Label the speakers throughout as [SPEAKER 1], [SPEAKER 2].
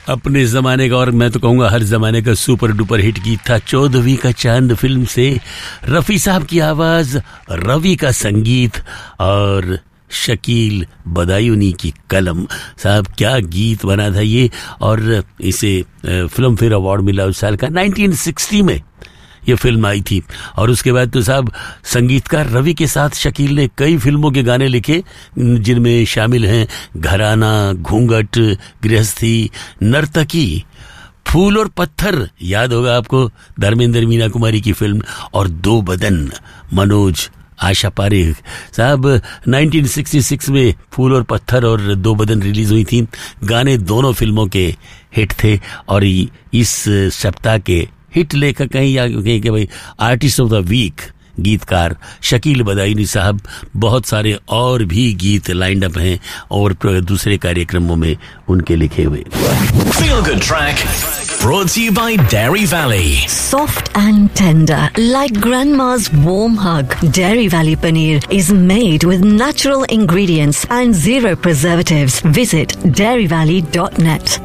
[SPEAKER 1] अपने जमाने का और मैं तो कहूंगा हर जमाने का सुपर डुपर हिट गीत था 14वीं का चांद फिल्म से। रफी साहब की आवाज, रवि का संगीत और शकील बदायूनी की कलम। साहब क्या गीत बना था ये, और इसे फिल्म फेयर अवार्ड मिला उस साल का 1960 में ये फिल्म आई थी। और उसके बाद तो साहब संगीतकार रवि के साथ शकील ने कई फिल्मों के गाने लिखे, जिनमें शामिल हैं घराना, घूंघट, गृहस्थी, नर्तकी, फूल और पत्थर, याद होगा आपको धर्मेंद्र मीना कुमारी की फिल्म, और दो बदन, मनोज आशा पारेख। साहब 1966 में फूल और पत्थर और दो बदन रिलीज हुई थी। गाने दोनों फिल्मों के हिट थे, और इस सप्ताह के हिट लेखक कहीं या कहीं के भाई आर्टिस्ट ऑफ द वीक गीतकार शकील बदायूनी साहब। बहुत सारे और भी गीत लाइंड अप हैं और दूसरे कार्यक्रमों में उनके लिखे हुए।
[SPEAKER 2] Feel Good Track brought to you by Dairy Valley.
[SPEAKER 3] Soft and tender, like grandma's warm hug. Dairy Valley paneer is made with natural ingredients and zero preservatives. Visit dairyvalley.net.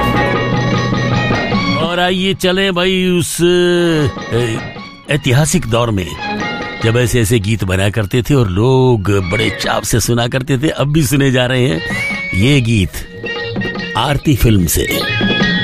[SPEAKER 1] और आइए चलें भाई उस ऐतिहासिक दौर में जब ऐसे ऐसे गीत बना करते थे और लोग बड़े चाव से सुना करते थे। अब भी सुने जा रहे हैं ये गीत आरती फिल्म से।